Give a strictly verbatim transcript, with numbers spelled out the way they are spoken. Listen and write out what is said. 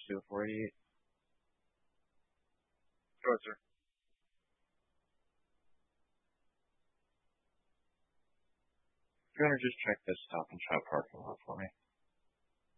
two four eight. Go ahead, sir. If you want to just check this Stop and Shop parking lot for me.